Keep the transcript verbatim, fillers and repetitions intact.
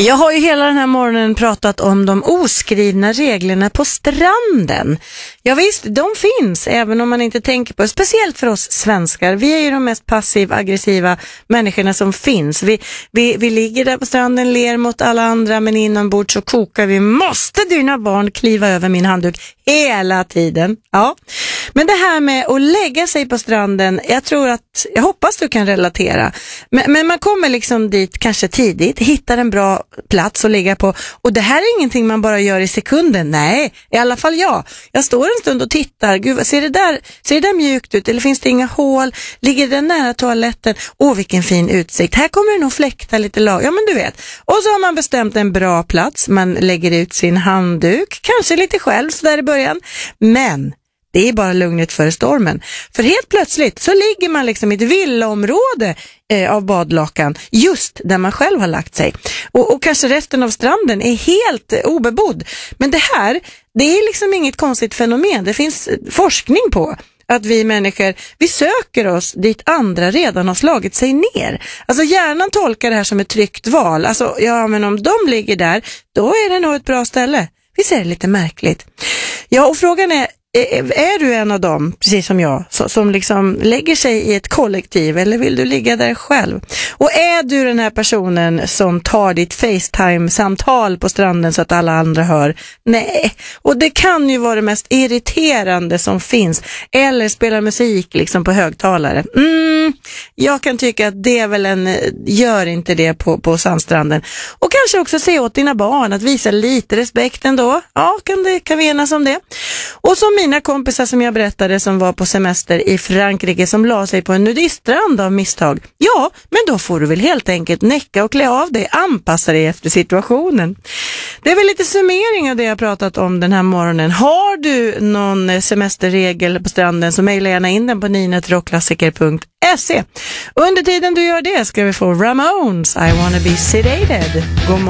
Jag har ju hela den här morgonen pratat om de oskrivna reglerna på stranden. Ja visst, de finns även om man inte tänker på det. Speciellt för oss svenskar. Vi är ju de mest passiv-aggressiva människorna som finns. Vi, vi, vi ligger där på stranden, ler mot alla andra, men inombords så kokar vi. Måste dina barn kliva över min handduk hela tiden? Ja. Men det här med att lägga sig på stranden, jag tror att, jag hoppas du kan relatera. Men, men man kommer liksom dit kanske tidigt, hittar en bra plats att ligga på. Och det här är ingenting man bara gör i sekunden. Nej, i alla fall jag. Jag står en stund och tittar. Gud, ser det där, ser det där mjukt ut? Eller finns det inga hål? Ligger det nära toaletten? Åh, vilken fin utsikt. Här kommer det nog fläkta lite lag. Ja, men du vet. Och så har man bestämt en bra plats. Man lägger ut sin handduk. Kanske lite själv så där i början. Men det är bara lugnet före stormen. För helt plötsligt så ligger man liksom i ett villaområde eh, av badlakan just där man själv har lagt sig. Och, och kanske resten av stranden är helt eh, obebodd. Men det här, det är liksom inget konstigt fenomen. Det finns forskning på att vi människor, vi söker oss dit andra redan har slagit sig ner. Alltså hjärnan tolkar det här som ett tryggt val. Alltså ja, men om de ligger där, då är det nog ett bra ställe. Vi ser det lite märkligt. Ja, och frågan är, Är, är du en av dem, precis som jag, så, som liksom lägger sig i ett kollektiv, eller vill du ligga där själv? Och är du den här personen som tar ditt FaceTime-samtal på stranden så att alla andra hör? Nej. Och det kan ju vara det mest irriterande som finns. Eller spela musik liksom på högtalare. Mm, jag kan tycka att det är väl en, gör inte det på, på sandstranden. Och kanske också se åt dina barn att visa lite respekt ändå. Ja, kan, det, kan vi enas om det? Och som mina kompisar som jag berättade som var på semester i Frankrike som la sig på en nudiststrand av misstag. Ja, men då får du väl helt enkelt näcka och klä av dig, anpassa dig efter situationen. Det är väl lite summering av det jag pratat om den här morgonen. Har du någon semesterregel på stranden så mejla gärna in den på nina rockklassiker punkt se. Under tiden du gör det ska vi få Ramones, I wanna be sedated. God morgon.